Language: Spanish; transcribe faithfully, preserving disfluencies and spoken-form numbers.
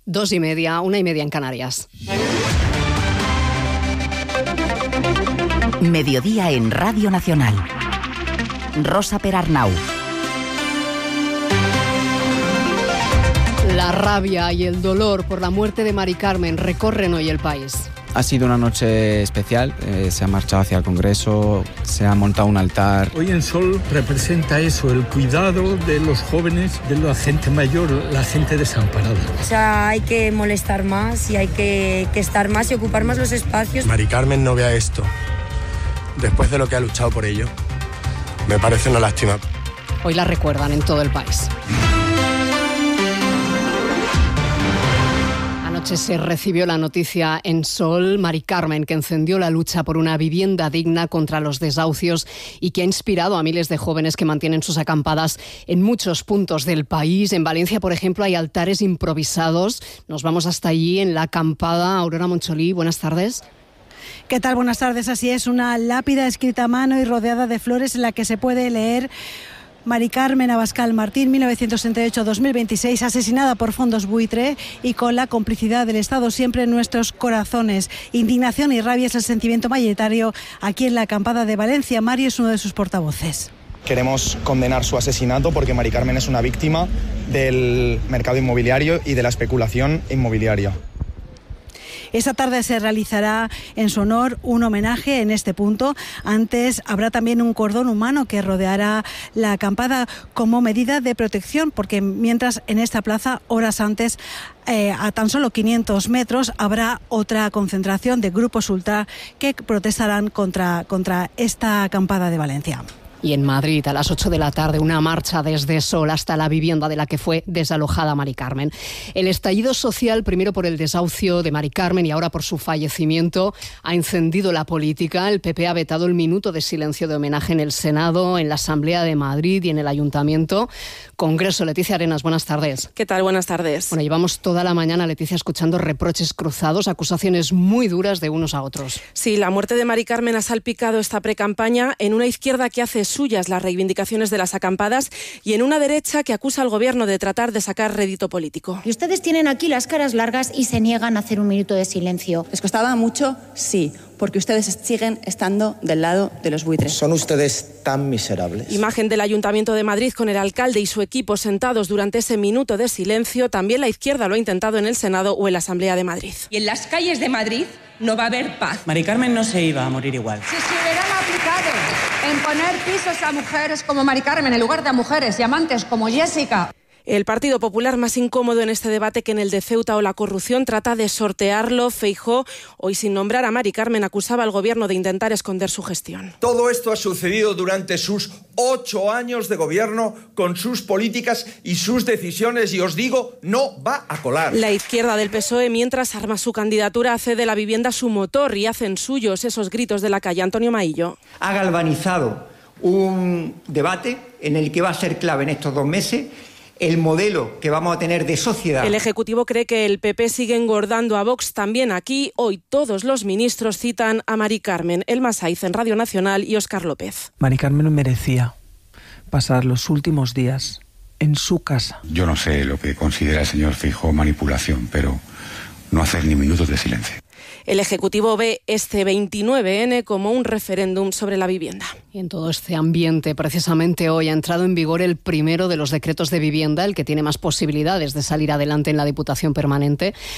Dos y media, una y media en Canarias. Mediodía en Radio Nacional. Rosa Perarnau. La rabia y el dolor por la muerte de Mari Carmen recorren hoy el país. Ha sido una noche especial, eh, se ha marchado hacia el Congreso, se ha montado un altar. Hoy en Sol representa eso, el cuidado de los jóvenes, de la gente mayor, la gente desamparada. O sea, hay que molestar más y hay que, que estar más y ocupar más los espacios. Mari Carmen no vea esto, después de lo que ha luchado por ello. Me parece una lástima. Hoy la recuerdan en todo el país. Anoche se recibió la noticia en Sol, Mari Carmen, que encendió la lucha por una vivienda digna contra los desahucios y que ha inspirado a miles de jóvenes que mantienen sus acampadas en muchos puntos del país. En Valencia, por ejemplo, hay altares improvisados. Nos vamos hasta allí en la acampada. Aurora Moncholí, buenas tardes. ¿Qué tal? Buenas tardes. Así es, una lápida escrita a mano y rodeada de flores en la que se puede leer: Mari Carmen Abascal Martín, mil novecientos sesenta y ocho a dos mil veintiséis, asesinada por fondos buitre y con la complicidad del Estado siempre en nuestros corazones. Indignación y rabia es el sentimiento mayoritario aquí en la acampada de Valencia. Mari es uno de sus portavoces. Queremos condenar su asesinato porque Mari Carmen es una víctima del mercado inmobiliario y de la especulación inmobiliaria. Esta tarde se realizará en su honor un homenaje en este punto. Antes habrá también un cordón humano que rodeará la acampada como medida de protección, porque mientras en esta plaza, horas antes, eh, a tan solo quinientos metros, habrá otra concentración de grupos ultra que protestarán contra, contra esta acampada de Valencia. Y en Madrid, a las ocho de la tarde, una marcha desde Sol hasta la vivienda de la que fue desalojada Mari Carmen. El estallido social, primero por el desahucio de Mari Carmen y ahora por su fallecimiento, ha encendido la política. El P P ha vetado el minuto de silencio de homenaje en el Senado, en la Asamblea de Madrid y en el Ayuntamiento. Congreso, Leticia Arenas, buenas tardes. ¿Qué tal? Buenas tardes. Bueno, llevamos toda la mañana, Leticia, escuchando reproches cruzados, acusaciones muy duras de unos a otros. Sí, la muerte de Mari Carmen ha salpicado esta precampaña en una izquierda que hace suyas las reivindicaciones de las acampadas y en una derecha que acusa al gobierno de tratar de sacar rédito político. Y ustedes tienen aquí las caras largas y se niegan a hacer un minuto de silencio. ¿Les costaba mucho? Sí, porque ustedes siguen estando del lado de los buitres. ¿Son ustedes tan miserables? Imagen del Ayuntamiento de Madrid con el alcalde y su equipo sentados durante ese minuto de silencio. También la izquierda lo ha intentado en el Senado o en la Asamblea de Madrid. Y en las calles de Madrid no va a haber paz. Mari Carmen no se iba a morir igual. Si se hubieran aplicado en poner pisos a mujeres como Mari Carmen en lugar de a mujeres y amantes como Jessica. El Partido Popular, más incómodo en este debate que en el de Ceuta o la corrupción, trata de sortearlo. Feijóo, hoy sin nombrar a Mari Carmen, acusaba al gobierno de intentar esconder su gestión. Todo esto ha sucedido durante sus ocho años de gobierno, con sus políticas y sus decisiones, y os digo, no va a colar. La izquierda del P S O E, mientras arma su candidatura, hace de la vivienda su motor y hacen suyos esos gritos de la calle. Antonio Maillo. Ha galvanizado un debate en el que va a ser clave en estos dos meses el modelo que vamos a tener de sociedad. El Ejecutivo cree que el P P sigue engordando a Vox también aquí. Hoy todos los ministros citan a Mari Carmen, Elma Saiz en Radio Nacional y Óscar López. Mari Carmen merecía pasar los últimos días en su casa. Yo no sé lo que considera el señor Feijóo manipulación, pero no hacer ni minutos de silencio. El Ejecutivo ve este veintinueve ene como un referéndum sobre la vivienda. Y en todo este ambiente, precisamente hoy, ha entrado en vigor el primero de los decretos de vivienda, el que tiene más posibilidades de salir adelante en la Diputación Permanente.